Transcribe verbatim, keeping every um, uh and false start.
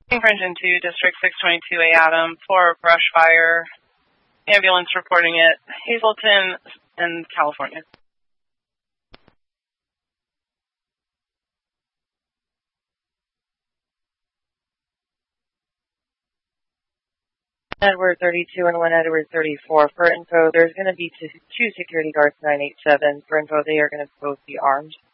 Engine two, District six twenty-two A Adam, for brush fire. Ambulance reporting it. Hazleton in California. Edward thirty-two and one Edward thirty-four. For info, there's going to be two, two security guards nine eight seven. For info, they are going to both be armed.